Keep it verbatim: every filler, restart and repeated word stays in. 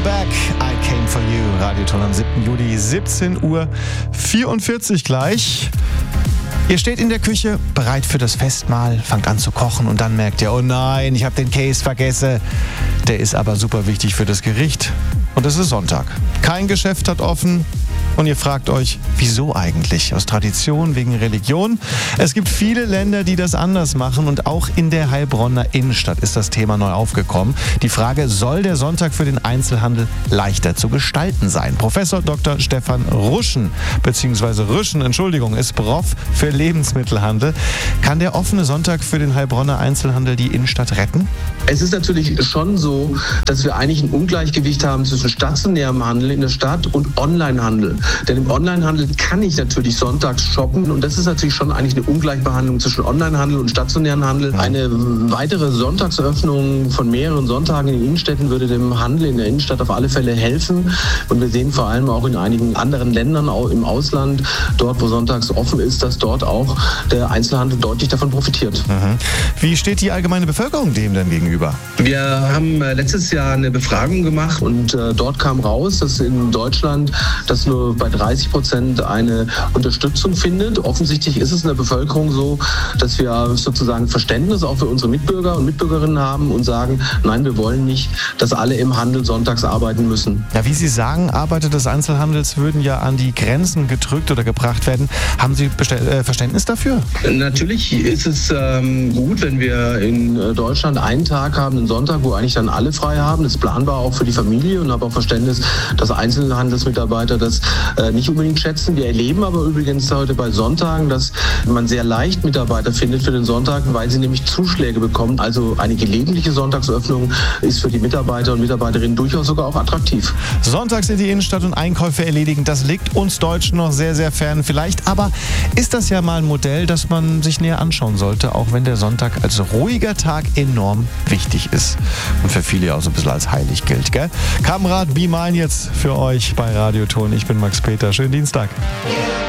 Back, I Came For You. Radioton am siebten Juli, siebzehn Uhr vierundvierzig gleich. Ihr steht in der Küche, bereit für das Festmahl, fangt an zu kochen und dann merkt ihr, oh nein, ich habe den Käse vergessen. Der ist aber super wichtig für das Gericht. Und es ist Sonntag. Kein Geschäft hat offen. Und ihr fragt euch, wieso eigentlich? Aus Tradition, wegen Religion? Es gibt viele Länder, die das anders machen und auch in der Heilbronner Innenstadt ist das Thema neu aufgekommen. Die Frage, soll der Sonntag für den Einzelhandel leichter zu gestalten sein? Professor Doktor Stefan Ruschen, beziehungsweise Rüschen, Entschuldigung, ist Prof für Lebensmittelhandel. Kann der offene Sonntag für den Heilbronner Einzelhandel die Innenstadt retten? Es ist natürlich schon so, dass wir eigentlich ein Ungleichgewicht haben zwischen stationärem Handel in der Stadt und Onlinehandel. Denn im Onlinehandel kann ich natürlich sonntags shoppen und das ist natürlich schon eigentlich eine Ungleichbehandlung zwischen Onlinehandel und stationären Handel. Eine weitere Sonntagsöffnung von mehreren Sonntagen in den Innenstädten würde dem Handel in der Innenstadt auf alle Fälle helfen. Und wir sehen vor allem auch in einigen anderen Ländern, auch im Ausland, dort wo sonntags offen ist, dass dort auch der Einzelhandel deutlich davon profitiert. Mhm. Wie steht die allgemeine Bevölkerung dem denn gegenüber? Wir haben letztes Jahr eine Befragung gemacht und äh, dort kam raus, dass in Deutschland das nur bei dreißig Prozent eine Unterstützung findet. Offensichtlich ist es in der Bevölkerung so, dass wir sozusagen Verständnis auch für unsere Mitbürger und Mitbürgerinnen haben und sagen, nein, wir wollen nicht, dass alle im Handel sonntags arbeiten müssen. Ja, wie Sie sagen, Arbeiter des Einzelhandels würden ja an die Grenzen gedrückt oder gebracht werden. Haben Sie Bestell- äh, Verständnis dafür? Natürlich ist es ähm, gut, wenn wir in Deutschland einen Tag haben, einen Sonntag, wo eigentlich dann alle frei haben. Das ist planbar auch für die Familie und habe auch Verständnis, dass Einzelhandelsmitarbeiter das äh, nicht unbedingt schätzen. Wir erleben aber übrigens heute bei Sonntagen, dass man sehr leicht Mitarbeiter findet für den Sonntag, weil sie nämlich Zuschläge bekommen. Also eine gelegentliche Sonntagsöffnung ist für die Mitarbeiter und Mitarbeiterinnen durchaus sogar auch attraktiv. Sonntags in die Innenstadt und Einkäufe erledigen, das liegt uns Deutschen noch sehr, sehr fern vielleicht. Aber ist das ja mal ein Modell, das man sich näher anschauen sollte, auch wenn der Sonntag als ruhiger Tag enorm wichtig ist. Und für viele auch so ein bisschen als heilig gilt, gell? Kamerad Be Mine jetzt für euch bei Radioton. Ich bin Max Peter. Schönen Dienstag.